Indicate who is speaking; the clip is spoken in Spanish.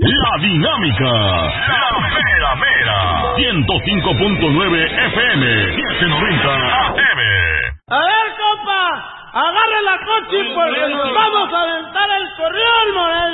Speaker 1: La Dinámica. La Mera Mera. 105.9 FM. 790 AM.
Speaker 2: A ver, compa, agarre la coche porque nos vamos a aventar el corrión, Morel.